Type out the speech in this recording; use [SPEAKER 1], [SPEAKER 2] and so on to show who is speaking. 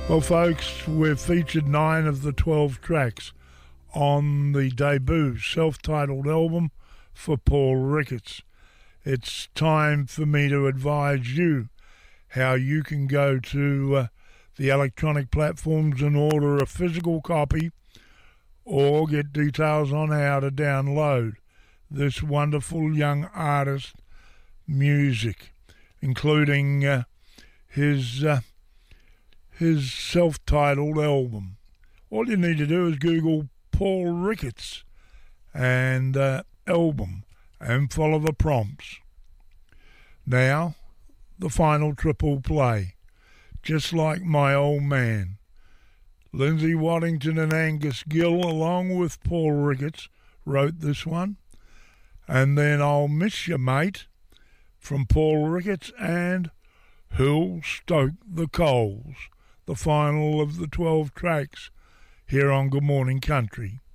[SPEAKER 1] Well, folks, we've featured 9 of the 12 tracks on the debut self-titled album for Paul Ricketts. It's time for me to advise you how you can go to the electronic platforms and order a physical copy or get details on how to download this wonderful young artist's music, including his self-titled album. All you need to do is Google Paul Ricketts and album and follow the prompts. Now, the final triple play. Just Like My Old Man. Lindsay Waddington and Angus Gill, along with Paul Ricketts, wrote this one. And then I'll Miss You Mate from Paul Ricketts and Who'll Stoke the Coals, the final of the 12 tracks here on Good Morning Country.